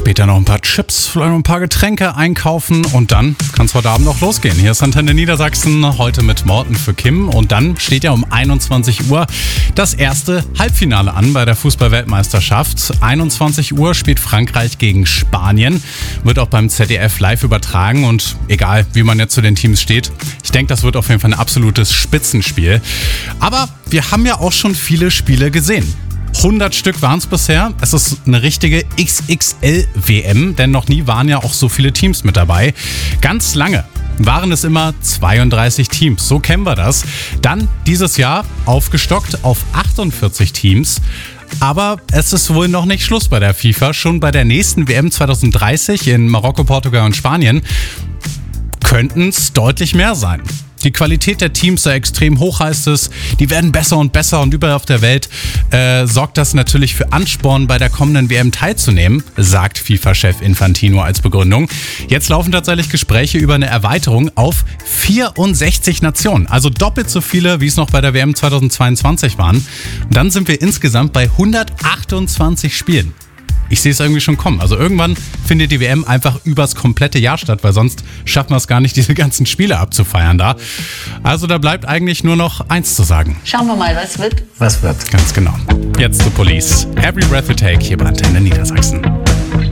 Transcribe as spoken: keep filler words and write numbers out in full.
Später noch ein paar Chips, vielleicht noch ein paar Getränke einkaufen und dann kann es heute Abend auch losgehen. Hier ist Antenne Niedersachsen, heute mit Morten für Kim. Und dann steht ja um einundzwanzig Uhr das erste Halbfinale an bei der Fußball-Weltmeisterschaft. einundzwanzig Uhr spielt Frankreich gegen Spanien, wird auch beim Z D F live übertragen und egal, wie man jetzt zu den Teams steht, ich denke, das wird auf jeden Fall ein absolutes Spitzenspiel. Aber wir haben ja auch schon viele Spiele gesehen. hundert Stück waren es bisher. Es ist eine richtige X X L-W M, denn noch nie waren ja auch so viele Teams mit dabei. Ganz lange waren es immer zweiunddreißig Teams, so kennen wir das. Dann dieses Jahr aufgestockt auf achtundvierzig Teams. Aber es ist wohl noch nicht Schluss bei der FIFA. Schon bei der nächsten W M zwanzig dreißig in Marokko, Portugal und Spanien könnten es deutlich mehr sein. Die Qualität der Teams sei extrem hoch, heißt es. Die werden besser und besser und überall auf der Welt äh, sorgt das natürlich für Ansporn, bei der kommenden W M teilzunehmen, sagt FIFA-Chef Infantino als Begründung. Jetzt laufen tatsächlich Gespräche über eine Erweiterung auf vierundsechzig Nationen. Also doppelt so viele, wie es noch bei der W M zweitausendzweiundzwanzig waren. Und dann sind wir insgesamt bei hundertachtundzwanzig Spielen. Ich sehe es irgendwie schon kommen. Also irgendwann findet die W M einfach übers komplette Jahr statt, weil sonst schaffen wir es gar nicht, diese ganzen Spiele abzufeiern da. Also da bleibt eigentlich nur noch eins zu sagen. Schauen wir mal, was wird. Was wird? Ganz genau. Jetzt zu Police. Every Breath You Take hier bei Antenne Niedersachsen.